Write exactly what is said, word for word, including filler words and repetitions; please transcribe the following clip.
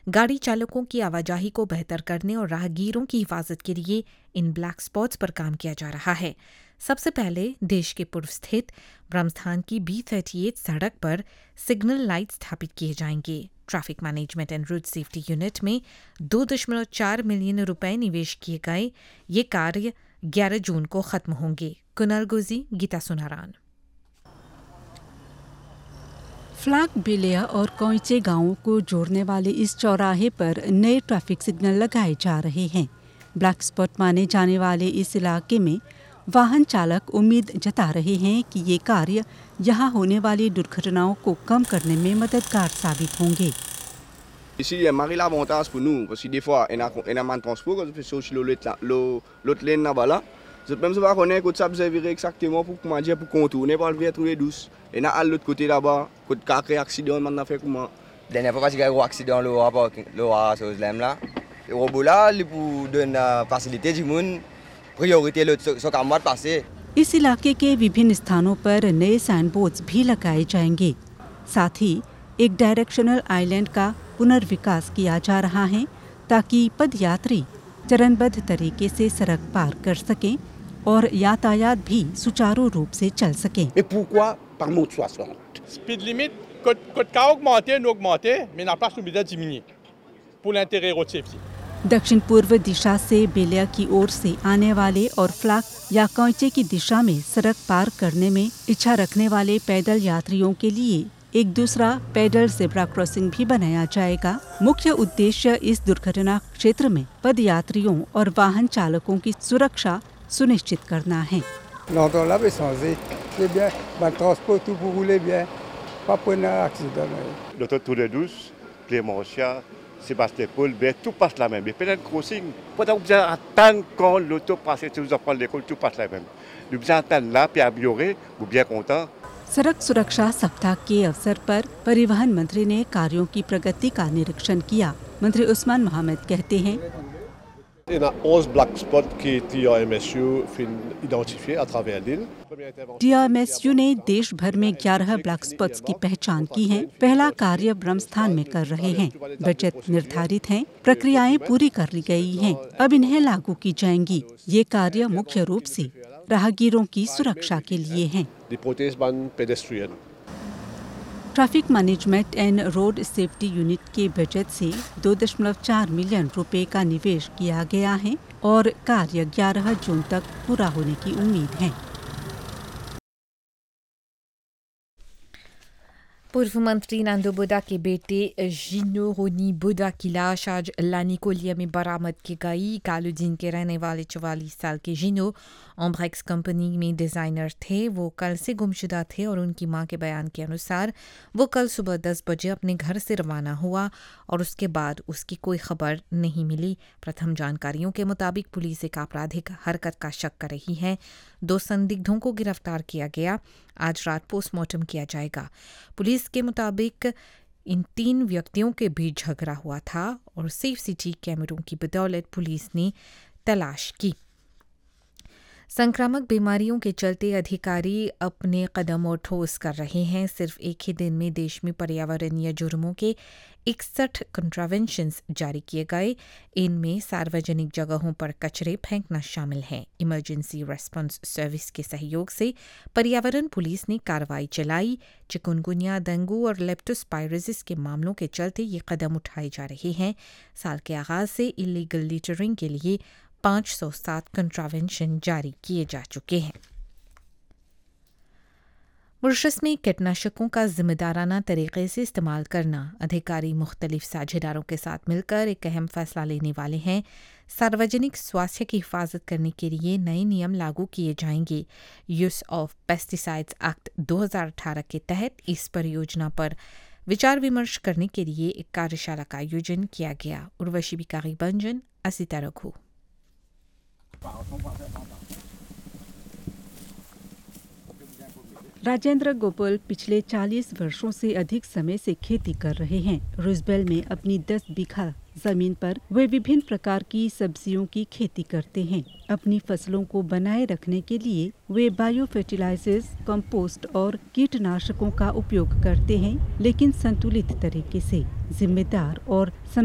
गाड़ी चालकों की आवाजाही को बेहतर करने और राहगीरों की हिफाजत के लिए इन ब्लैक स्पॉट्स पर काम किया जा रहा है। सबसे पहले देश के पूर्व स्थित ब्रह्मस्थान की बी थर्टी एट सड़क पर सिग्नल लाइट स्थापित किए जाएंगे। Traffic management and road safety unit में दो दशमलव चार मिलियन रुपए निवेश किए गए। ये कार्य ग्यारह जून को खत्म होंगे। कुनाल गोजी, गीता सुनारान। फ्लाक बिलिया और कोइचे गांवों को जोड़ने वाले इस चौराहे पर नए ट्रैफिक सिग्नल लगाए जा रहे हैं। ब्लैक स्पॉट माने जाने वाले इस इलाके में वाहन चालक उम्मीद जता रहे हैं कि ये कार्य यहाँ होने वाली दुर्घटनाओं को कम करने में मददगार साबित होंगे। Ici, il y a un avantage pour nous, parce que des fois, il y a un transport, quand on fait sur l'autre laine là-bas là, je peux me voir qu'on ça servirait exactement pour comment dire pour contourner par le vieux trouver douce. Et là, à l'autre côté là-bas, quand il y a un accident, on a fait comment? Dernière fois, il y a eu un accident, le rapport, le rapport, chose là. Le robot là, il pour donner facilité du monde, priorité le ce qu'on va passer. इस इलाके के विभिन्न स्थानों पर नए sign boards भी लगाए जाएंगे। साथ ही एक डायरेक्शनल आइलैंड का पुनर्विकास किया जा रहा है ताकि पदयात्री चरणबद्ध तरीके से सड़क पार कर सकें और यातायात भी सुचारू रूप से चल सके। Mais pourquoi par mode soixante? Speed limit, code code car augmenté, nous augmenté, mais la place nous doit diminuer pour l'intérêt road safety. दक्षिण पूर्व दिशा से बेलिया की ओर से आने वाले और फ्लाक या कोइचे की दिशा में सड़क पार करने में इच्छा रखने वाले पैदल यात्रियों के लिए एक दूसरा पैदल ज़ेब्रा क्रॉसिंग भी बनाया जाएगा। मुख्य उद्देश्य इस दुर्घटना क्षेत्र में पदयात्रियों और वाहन चालकों की सुरक्षा सुनिश्चित करना है। Sébastopol, ben tout passe la même. Mais peut-être crossing, pas besoin attendre quand l'auto passe, si vous apprenez l'école, tout passe la même. Nous besoin attendre là, puis améliorer, vous bien content. सड़क सुरक्षा सप्ताह के अवसर पर परिवहन मंत्री ने कार्यों की प्रगति का निरीक्षण किया। मंत्री उस्मान मोहम्मद कहते हैं, Il y a onze black spots qui T A M S U fin identifiés à travers l'île. T M S U ने देश भर में ग्यारह ब्लैक स्पॉट्स की पहचान की है। पहला कार्य ब्रह्मस्थान में कर रहे हैं। बजट निर्धारित है, प्रक्रियाएं पूरी कर ली गई हैं, अब इन्हें लागू की जाएंगी। ये कार्य मुख्य रूप से राहगीरों की सुरक्षा के लिए हैं। Traffic management and road safety unit के बजट से दो दशमलव चार मिलियन रुपए का निवेश किया गया है और कार्य ग्यारह जून तक पूरा होने की उम्मीद है। पूर्व मंत्री नंदू बुदा के बेटे जिनो रोनी बुदा की लाश आज लानिकोलिया में बरामद की गई। कालुदीन के रहने वाले चौवालीस साल के जिनो ऑम्ब्रेक्स कंपनी में डिज़ाइनर थे। वो कल से गुमशुदा थे और उनकी मां के बयान के अनुसार वो कल सुबह दस बजे अपने घर से रवाना हुआ और उसके बाद उसकी कोई खबर नहीं मिली। प्रथम जानकारियों के मुताबिक पुलिस एक आपराधिक हरकत का शक कर रही है। दो संदिग्धों को गिरफ्तार किया गया। आज रात पोस्टमार्टम किया जाएगा। पुलिस के मुताबिक इन तीन व्यक्तियों के बीच झगड़ा हुआ था और सेफ सिटी कैमरों की बदौलत पुलिस ने तलाश की। संक्रामक बीमारियों के चलते अधिकारी अपने कदम और ठोस कर रहे हैं। सिर्फ एक ही दिन में देश में पर्यावरणीय जुर्मों के इकसठ कंट्रावेंशंस जारी किए गए। इनमें सार्वजनिक जगहों पर कचरे फेंकना शामिल है। इमरजेंसी रेस्पॉन्स सर्विस के सहयोग से पर्यावरण पुलिस ने कार्रवाई चलाई। चिकुनगुनिया, डेंगू और लेप्टोस्पायरोसिस के मामलों के चलते ये कदम उठाए जा रहे हैं। साल के आगाज से इलीगल लिटरिंग के लिए पाँच सौ सात कंट्रावेंशन जारी किए जा चुके हैं। मॉरिशस में कीटनाशकों का जिम्मेदाराना तरीके से इस्तेमाल करना। अधिकारी मुख्तलिफ साझेदारों के साथ मिलकर एक अहम फैसला लेने वाले हैं। सार्वजनिक स्वास्थ्य की हिफाजत करने के लिए नए नियम लागू किए जाएंगे। यूज ऑफ पेस्टिसाइड्स एक्ट दो हज़ार अठारह के तहत इस परियोजना पर विचार विमर्श करने के लिए एक कार्यशाला का आयोजन किया गया। उर्वशी बिकारी बंजन, असिता रघु। राजेंद्र गोपाल पिछले चालीस वर्षों से अधिक समय से खेती कर रहे हैं। रुजबेल में अपनी दस बीघा जमीन पर वे विभिन्न प्रकार की सब्जियों की खेती करते हैं। अपनी फसलों को बनाए रखने के लिए वे बायो फर्टिलाइजर्स, कंपोस्ट और कीटनाशकों का उपयोग करते हैं, लेकिन संतुलित तरीके से। जिम्मेदार और